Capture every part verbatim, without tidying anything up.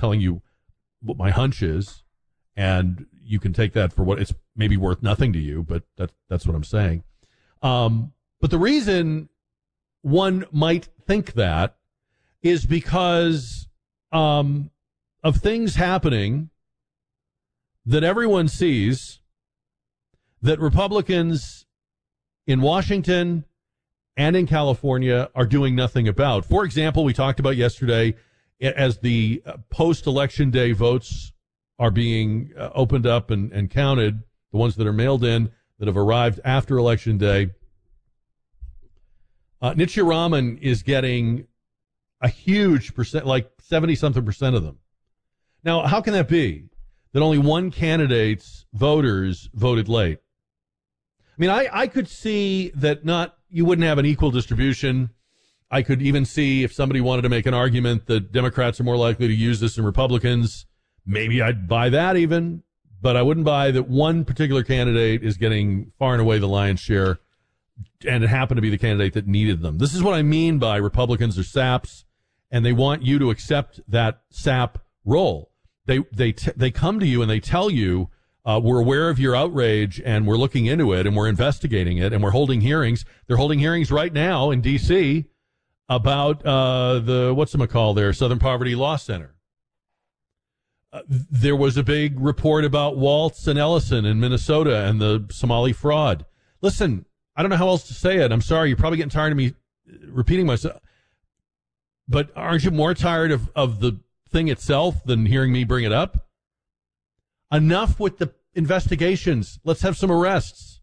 telling you what my hunch is, and you can take that for what it's maybe worth nothing to you, but that's that's what I'm saying. Um, but the reason one might think that is because um, of things happening that everyone sees that Republicans in Washington and in California are doing nothing about. For example, we talked about yesterday, as the post-election day votes are being uh, opened up and, and counted, the ones that are mailed in that have arrived after Election Day, uh, Nitya Raman is getting a huge percent, like seventy-something percent of them. Now, how can that be, that only one candidate's voters voted late? I mean, I, I could see that not you wouldn't have an equal distribution. I could even see if somebody wanted to make an argument that Democrats are more likely to use this than Republicans. Maybe I'd buy that even, but I wouldn't buy that one particular candidate is getting far and away the lion's share, and it happened to be the candidate that needed them. This is what I mean by Republicans are saps, and they want you to accept that sap role. They they t- they come to you and they tell you, Uh, we're aware of your outrage, and we're looking into it, and we're investigating it, and we're holding hearings. They're holding hearings right now in D C about uh, the, whatchamacall there, Southern Poverty Law Center. Uh, there was a big report about Waltz and Ellison in Minnesota and the Somali fraud. Listen, I don't know how else to say it. I'm sorry. You're probably getting tired of me repeating myself. But aren't you more tired of, of the thing itself than hearing me bring it up? Enough with the investigations. Let's have some arrests.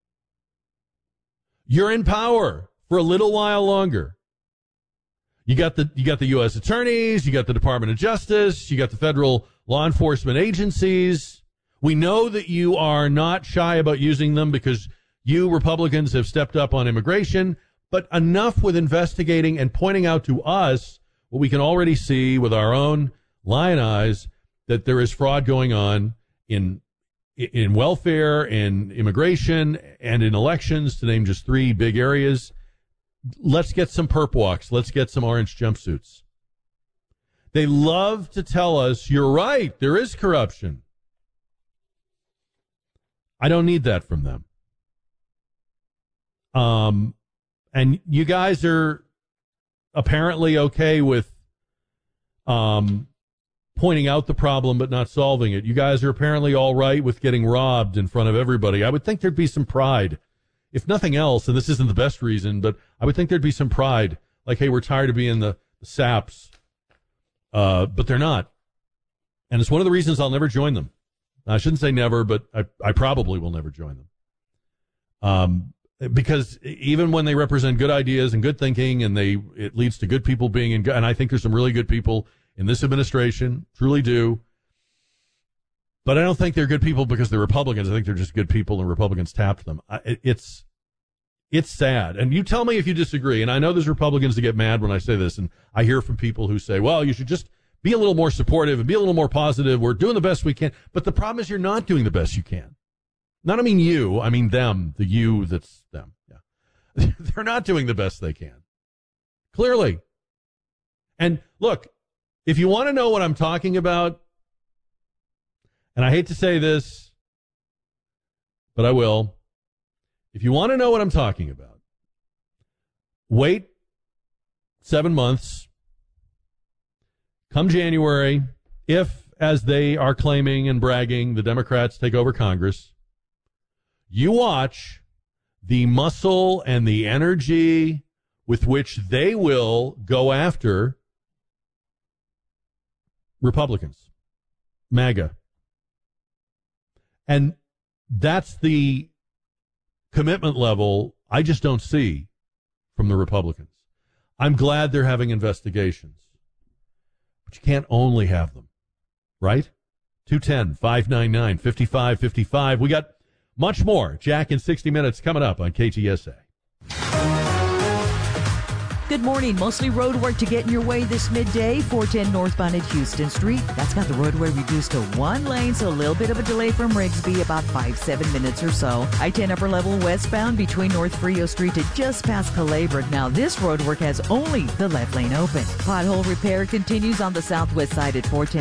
You're in power for a little while longer. You got the you got the U S attorneys, you got the Department of Justice, you got the federal law enforcement agencies. We know that you are not shy about using them because you Republicans have stepped up on immigration, but enough with investigating and pointing out to us what we can already see with our own lion eyes, that there is fraud going on in in welfare, in immigration, and in elections, to name just three big areas. Let's get some perp walks. Let's get some orange jumpsuits. They love to tell us, you're right, there is corruption. I don't need that from them. Um, and you guys are apparently okay with um. pointing out the problem but not solving it. You guys are apparently all right with getting robbed in front of everybody. I would think there'd be some pride. If nothing else, and this isn't the best reason, but I would think there'd be some pride. Like, hey, we're tired of being the, the saps. Uh, but they're not. And it's one of the reasons I'll never join them. I shouldn't say never, but I, I probably will never join them. Um, because even when they represent good ideas and good thinking, and they it leads to good people being in, and I think there's some really good people in this administration, truly do. But I don't think they're good people because they're Republicans. I think they're just good people, and Republicans tapped them. I, it's it's sad. And you tell me if you disagree. And I know there's Republicans that get mad when I say this, and I hear from people who say, well, you should just be a little more supportive and be a little more positive. We're doing the best we can. But the problem is you're not doing the best you can. Not I mean you, I mean them, the you that's them. Yeah. They're not doing the best they can. Clearly. And look, if you want to know what I'm talking about, and I hate to say this, but I will. If you want to know what I'm talking about, wait seven months. Come January, if, as they are claiming and bragging, the Democrats take over Congress, you watch the muscle and the energy with which they will go after Republicans, MAGA. And that's the commitment level I just don't see from the Republicans. I'm glad they're having investigations, but you can't only have them, right? two one zero, five nine nine, five five five five. We got much more. Jack in sixty minutes coming up on K T S A. Good morning. Mostly road work to get in your way this midday. four ten northbound at Houston Street. That's got the roadway reduced to one lane, so a little bit of a delay from Rigsby, about five, seven minutes or so. I ten upper level westbound between North Frio Street to just past Calabria. Now, this road work has only the left lane open. Pothole repair continues on the southwest side at four ten.